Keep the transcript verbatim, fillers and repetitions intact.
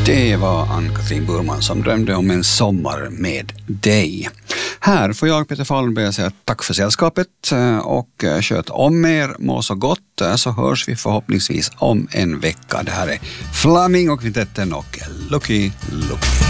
Det var Ann-Katrin Burman som drömde om en sommar med dig. Här får jag, Peter Fallenberg, säga tack för sällskapet och sköt om er, må så gott, så hörs vi förhoppningsvis om en vecka. Det här är Flaming och Kvintetten och Lucky Lucky.